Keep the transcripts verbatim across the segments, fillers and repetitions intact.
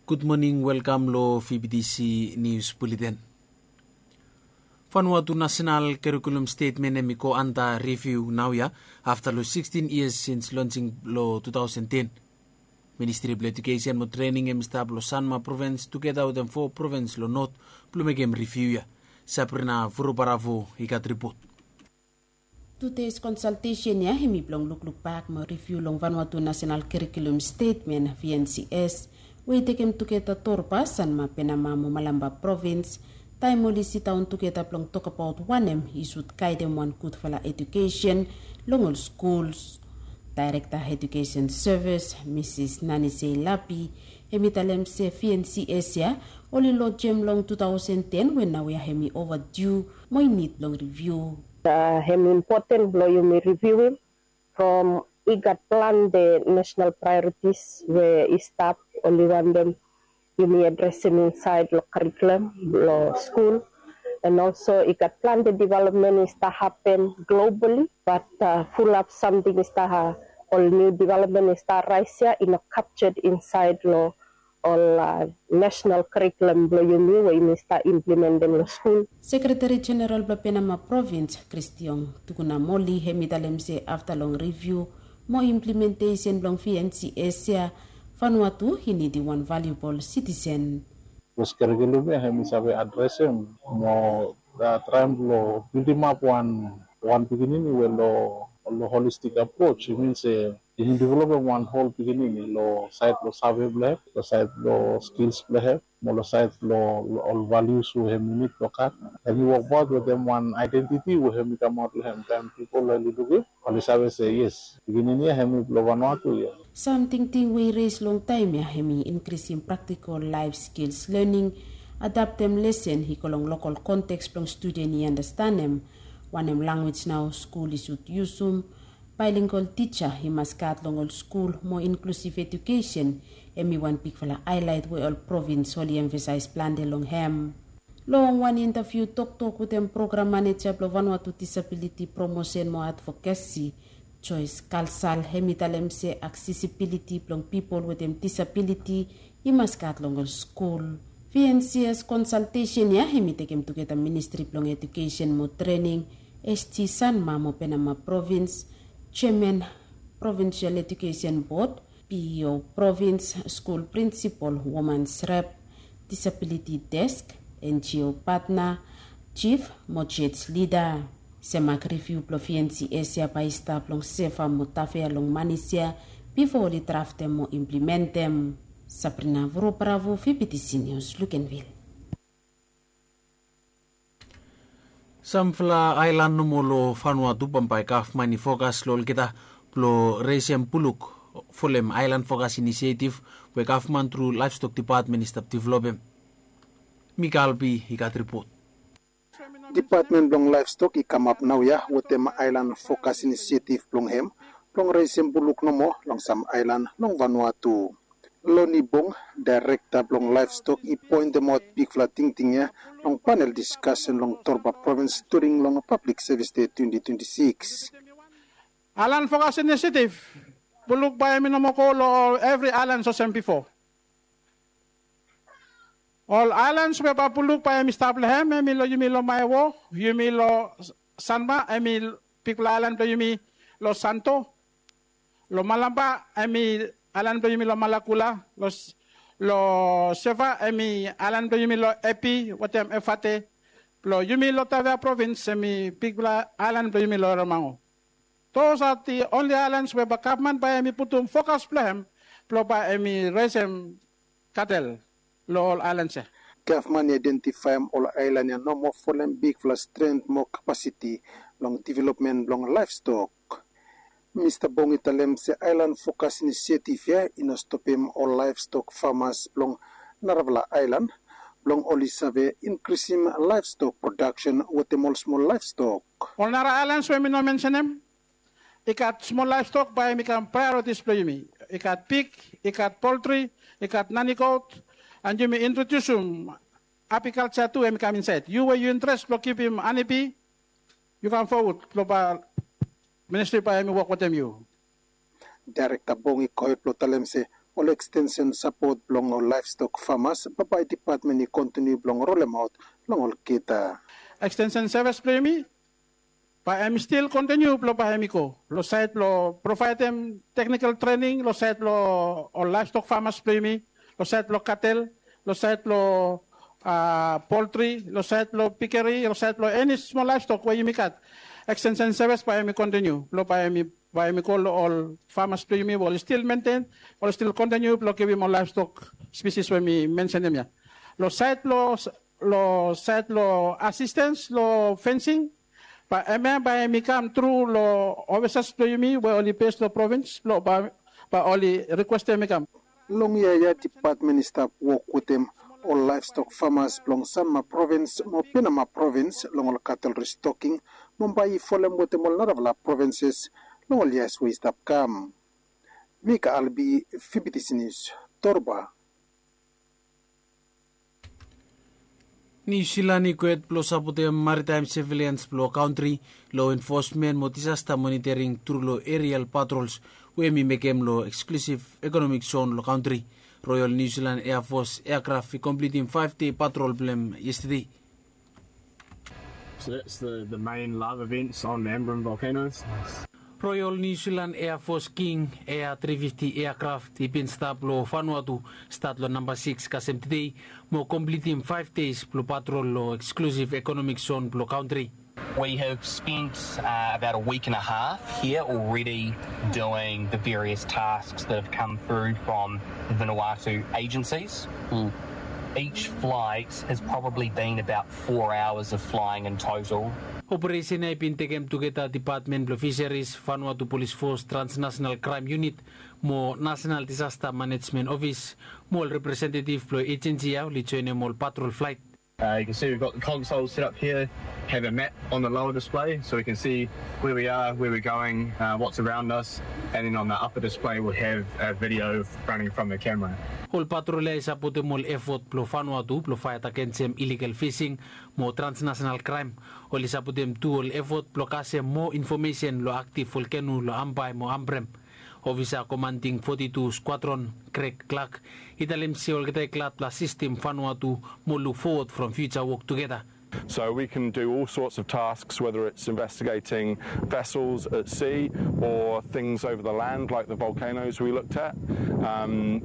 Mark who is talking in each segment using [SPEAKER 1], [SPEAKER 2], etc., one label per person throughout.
[SPEAKER 1] Good morning, welcome lo V B D C News Bulletin. Vanuatu National Curriculum Statement emiko anta review now ya after lo sixteen years since launching lo two thousand ten. Ministry of Education mo training em stab lo Sanma province together with them four province lo North plumegem review ya. Saprina Vurubaravo ikat report.
[SPEAKER 2] Today's consultation ya himi blong look look back mo review long Vanuatu National Curriculum Statement V N C S. We take him together torpa Sanma Penamamo Malamba province. Time mo lisitaon together plong talk about one em isut kaidem one good fala education longol schools. Director Education Service Missus Nanise Lapi emitalem se V N C S ya oli lo jem long two thousand ten when now we are hemi overdue mo need long review.
[SPEAKER 3] Uh, hem important lo you may review him from I G A T plan the national priorities where I stop only one them you may address them inside the curriculum, the school, and also I G A T plan the development is to happen globally, but uh, full up something is to all new development is to rise here in a captured inside law all uh, national curriculum lo you may we must implement them in school.
[SPEAKER 2] Secretary General Bapenama Province Christian Tukuna Moli hemitalem se after long review mo implementation long V N C S ya Vanuatu hini di one valuable citizen.
[SPEAKER 4] Terus curriculum ya kami sabi address mo da tram lo building up one one beginning lo lo holistic approach. It means uh, in developing one whole beginning lo side lo survey bleh, lo side lo skills bleh, mo lo side lo all values we have unique lo kat. And we work out with them one identity we have come out with them people lo lidugi. All sabi say yes. Beginning ya kami lo Vanuatu ya.
[SPEAKER 2] Something thing we raise long time ya hemi increasing practical life skills learning, adapt them lesson hi kolong local context plong student ni understand them. One em language now school is ut usum bilingual teacher hi maskat long all school more inclusive education emi one big fala highlight we all province only emphasize plan de long ham. Long one interview talk talk with them program manager plo Vanuatu disability promotion mo advocacy choice kalsal hemitalem se accessibility plong people with them disability hi maskat long all school. V N C S consultation ya hemitekem together Ministry plong education mo training S T Sanma mo Penama province chairman provincial education board P O province school principal women's rep disability desk N G O partner chief mochets leader semak review plo V N C S ya pa staff plong sefa mo tafe long manisia before the draft them mo implement them. Sabrina Vurubaravo V B D C News Lukenville.
[SPEAKER 1] Samfla island numolo Vanuatu pampai kaf mani focus lol kita plo resem puluk folem island focus initiative we government through livestock department is development. Mikael B ikat report.
[SPEAKER 5] Department long livestock i come up now ya with them island focus initiative long hem long resem puluk nomo long sam island long Vanuatu. Loni Bong, Director long livestock, i point them out big flatting thing ya long panel discussion long Torba province during long public service day twenty twenty-six.
[SPEAKER 6] Island Focus Initiative, bulog ba yamin mo ko every island so sem before. All islands we pa bulog pa yamin Staplehem, emilo yumilo Maewo, yumilo Sanma, emil Pikla Island yumi lo Santo, lo Malamba, emil Alan do yumi lo Malakula, los lo Seva emi Alan do yumi lo Epi, watem Efate, lo yumi lo Tavia province emi Pigla Alan do yumi lo Ramango. Those are the only islands where the government by emi putum focus plan, plo ba emi resem cattle lo all islands.
[SPEAKER 5] Government identify all island and no more fallen big for strength more capacity long development long livestock. Mister Bongitalem se Island Focus Initiative ya inostopim all livestock farmers long Naravla Island long olisave increasing livestock production with the small livestock.
[SPEAKER 6] All Nara Islands we no mention them. Ikat small livestock by mikam priorities play me. Ikat pig, ikat poultry, ikat nanny goat, and you may introduce him apiculture to him come inside. You were you interest to keep him anipi, you come forward global. Ministry pa mi work with them you.
[SPEAKER 5] Director Bongi Koy Plotalem se all extension support belong all livestock farmers papai department ni continue belong roll them out long all kita
[SPEAKER 6] Extension service play pa em still continue plo pa emiko lo site lo provide them technical training lo site lo all livestock farmers play me lo site lo cattle lo site lo uh, poultry lo site lo piggery lo site lo any small livestock where you make it extension service pa emi continue lo pa emi pa emi ko lo all farmers play me will still maintain will still continue lo give more livestock species when me mention them ya lo site lo lo site lo assistance lo fencing pa eme ba emi come through lo officers play me we only pays lo province lo pa pa only request emi come
[SPEAKER 5] long ya department staff work with them all livestock farmers belong Sanma province mo Pinama province long all cattle restocking Mumbai folem with them all la provinces long all yes we stop come Mika Albi Fibitis News Torba
[SPEAKER 1] New Zealand kuet plus apute maritime surveillance blow country law enforcement mo disaster monitoring through lo aerial patrols we mi mekem lo exclusive economic zone lo country Royal New Zealand Air Force aircraft completing five-day patrol blem yesterday.
[SPEAKER 7] So that's the, the main live events on the Ambrym volcanoes.
[SPEAKER 1] Royal New Zealand Air Force King Air three fifty aircraft ipin stop lo Vanuatu start lo number six kasem today mo completing five days plo patrol lo exclusive economic zone plo country.
[SPEAKER 8] We have spent uh, about a week and a half here already doing the various tasks that have come through from the Vanuatu agencies. Mm. Each flight has probably been about four hours of flying in total.
[SPEAKER 1] Operation ay pintegem together Department of Fisheries, Vanuatu Police Force, Transnational Crime Unit, mo National Disaster Management Office, mo representative plo agency yaw li join mo patrol flight.
[SPEAKER 7] Uh, you can see we've got the console set up here, have a map on the lower display so we can see where we are, where we're going, uh, what's around us, and then on the upper display we'll have a video running from the camera.
[SPEAKER 1] All patrol ay sapute mo effort plo Vanuatu plo fight against illegal fishing mo transnational crime. All isaputem tool effort plo kase mo information lo active volcano lo Ambay mo Ambrym. Officer Commanding forty-two Squadron Craig Clark italim si olgete clat plus system Vanuatu mo look forward from future work together.
[SPEAKER 9] So we can do all sorts of tasks, whether it's investigating vessels at sea or things over the land like the volcanoes we looked at. Um,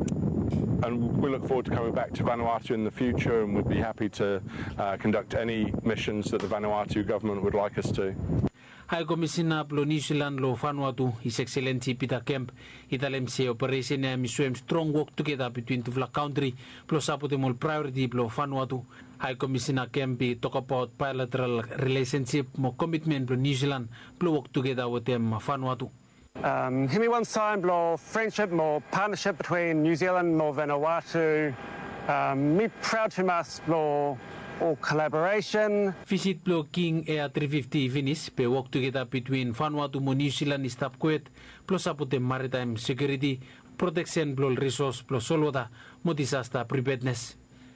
[SPEAKER 9] and we look forward to coming back to Vanuatu in the future, and we'd be happy to uh, conduct any missions that the Vanuatu government would like us to.
[SPEAKER 1] High Commissioner plo New Zealand lo Vanuatu, His Excellency Peter Kemp, italem se operation na miswem strong work together between two country plus aputemol priority plo Vanuatu. High Commissioner Kemp talk about bilateral relationship mo commitment plo New Zealand plo work together with them Vanuatu.
[SPEAKER 10] Um, Hemi one sign more friendship, more partnership between New Zealand, more Vanuatu. Um, me proud to us, more or collaboration.
[SPEAKER 1] Visit plo King Air three fifty Venice pe work together between Vanuatu mo New Zealand stop kuet plus apute maritime security protection plo resource plo solwada mo disaster preparedness.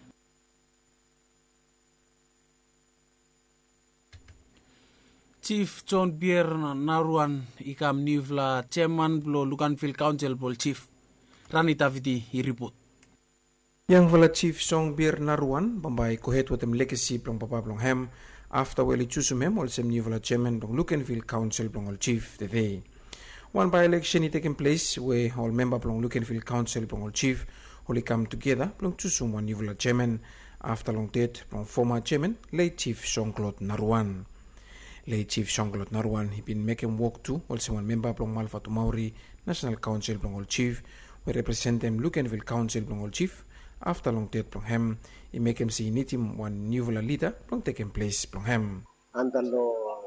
[SPEAKER 1] Chief John Pierre Naruan ikam nivla chairman plo Lucanville Council pol chief Ranita Viti i report.
[SPEAKER 11] Yang vala Chief Song Bir Naruan, bambay kuhet watem legacy plong papa plong hem, after weli chusumem ol sem new vala chairman plong Lucanville Council plong ol chief today. One by election is taking place where all member plong Lucanville Council plong ol chief only come together plong chusum one new vala chairman after long date plong former chairman late Chief Song Claude Naruan. Late Chief Song Claude Naruan he been making work too also one member plong Malfatu Maori National Council plong ol chief we represent them Lucanville Council plong ol chief. After long date plong hem, I make him see need him one new leader plong taking place plong hem.
[SPEAKER 12] Under law,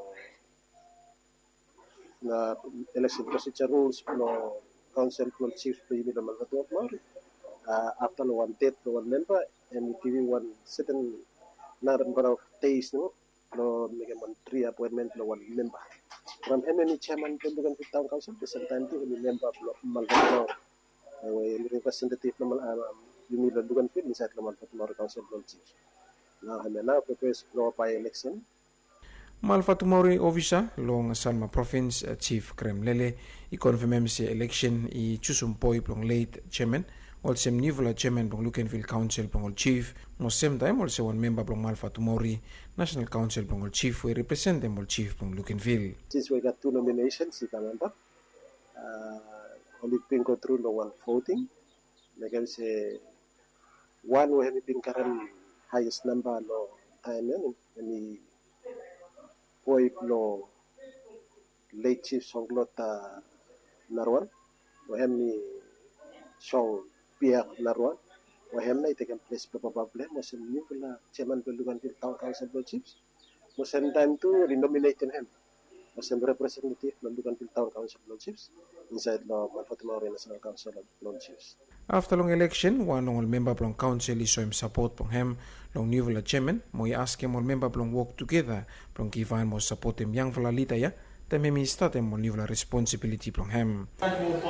[SPEAKER 12] the election procedure rules plong council plong chief plong the Malfatu Maori. After one date one member, and we give one certain number of days no, plong make one three appointment plong one member. From him any chairman plong the town council, the same time to member plong Malfatu Maori. Representative plong you need to do and fit inside the Malfatu Maori Council Plong Chief. Now, I'm now prepared to by election.
[SPEAKER 11] Malfatu Maori officer long Sanma Province uh, Chief Krem Lele i confirm si election i chusum poi plong late chairman olsem nivola chairman blong Lucanville Council blong ol chief, mo same time olse one member blong Malfa Tumori National Council blong ol chief we represent them ol chief blong Lucanville.
[SPEAKER 12] Since we got two nominations, you remember, uh, only been go through the one voting. Like I say, one we have been current highest number no time and any boy no late chief songlota Narwan. We have me show Pierre Narwan. We have me taken place probably. Was a new chairman of the Lucanville Town Council of Chiefs. Was same time to renominate him. Was a representative of the Lucanville Town Council of Chiefs inside the Malfa Tumori National Council of Chiefs.
[SPEAKER 11] After long election, one long member blong council is him support blong him long new villa chairman. Mo ask him all member blong work together blong give him more support him young villa lita ya. Then me start him on new villa responsibility blong him.
[SPEAKER 1] So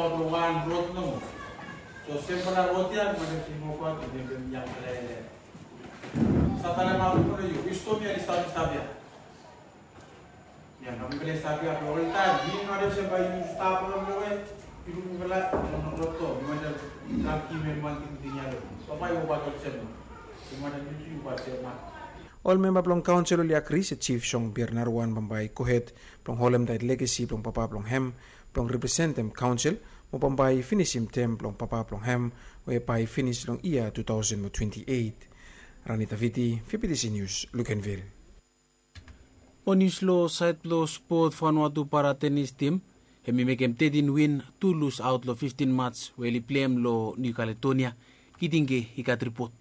[SPEAKER 1] sempre la rotia ma che mo qua che abbiamo le stata la mano con io questo mi è stato stabile ya non mi stabile per volta di non adesso vai in sta proprio e più mi la non rotto mi manda tanti me manti di dinero so mai ho fatto sempre mi manda di più qua ma
[SPEAKER 11] all member blong council li akri se chief song Bernarwan Bambay Kohet blong holem that legacy blong papa blong hem blong represent them council mo Bambay finish him tem blong papa blong hem we by finish long year two thousand twenty-eight. Ranita Viti, F B D C News, Lucanville.
[SPEAKER 1] Onislo side lo sport Vanuatu para tennis team hemi mekem thirteen win two lose out lo fifteen match we play lo New Caledonia kitinge hikat report.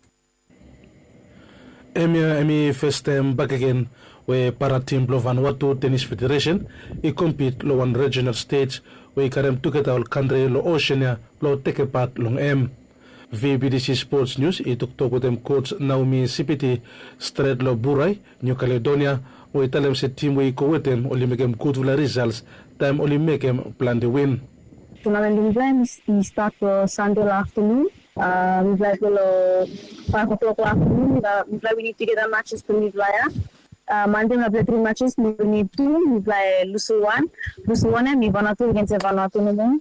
[SPEAKER 13] Emi emi first time back again we para team lo Vanuatu Tennis Federation I compete lo one regional stage we karem together all country lo Oceania lo take part long M. V B D C Sports News I tuktok with them coach Naomi Sipiti straight lo Buray New Caledonia we tell them se team we ko with them only make them good results time only make them plan to win.
[SPEAKER 14] Tournament games we start uh, Sunday afternoon. Uh, we play till uh, five o'clock afternoon. Uh, we play we need to get the matches to meet via. Uh, Monday we play three matches. We need two. We play Lusu one. Lusu one and we Vanuatu against Vanuatu no more.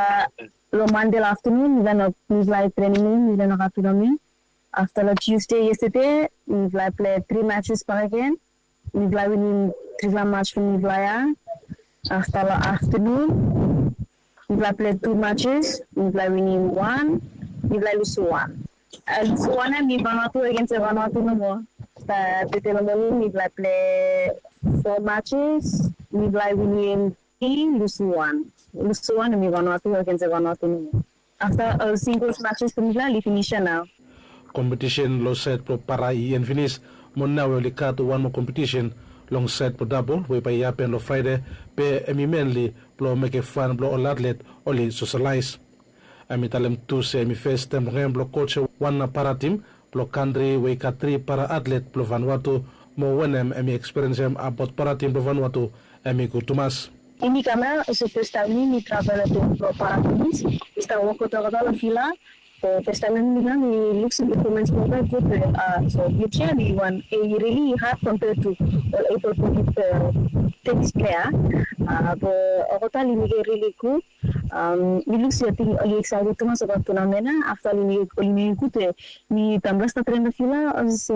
[SPEAKER 14] The Monday afternoon we then we play training. We then have tournament. After the Tuesday yesterday we play play three matches per again. We play we need three match from Via. After the afternoon we play play two matches. We play we need one. We play Lusu one. Uh, Lusu one and we Vanuatu against Vanuatu no more. The Telomoni we play play four matches. We play we need three Lusu one. Lusu one and we Vanuatu against Vanuatu no more. After uh, singles matches we play we finish now.
[SPEAKER 13] Competition lo set pro para I and finish. Mon now we cut one more competition long set pro double we pay happen lo Friday pe emi mainly pro make fun pro all athlete only socialize. Ami talem tu se mi first time rem blo coach one para team blo country we ka three para athlete blo Vanuatu mo wenem emi experience em about para team blo Vanuatu emi ku Tumas.
[SPEAKER 14] Ini kama sepestami mi travel to para teams sta wako to la fila so pestami mi na mi looks performance mo ka good uh so you can be one a really hard compared to all able to hit uh, tennis player uh but otally mi really good. Um, we look at the early excited Thomas about tournament after we only good we tambah start training fila as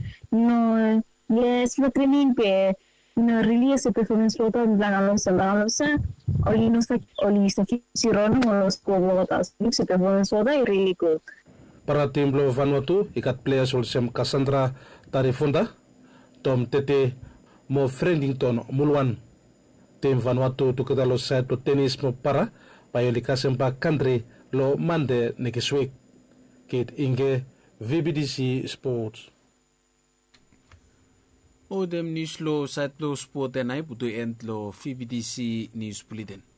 [SPEAKER 14] no yes we training pe no really as a performance photo bilang alam sembarang sa only no sa only sa siron no score botas looks at performance photo really good.
[SPEAKER 13] Para tim blo Vanuatu ikat players olsem Cassandra Tarifunda Tom Tete mo Friendington Mulwan tim Vanuatu to kada lo side pro tennis mo para Payolika sempa country lo mande nekisweek. Kate Inge, V B D C Sports.
[SPEAKER 1] Odem news lo site lo sport en ay puto end lo V B D C News Bulletin.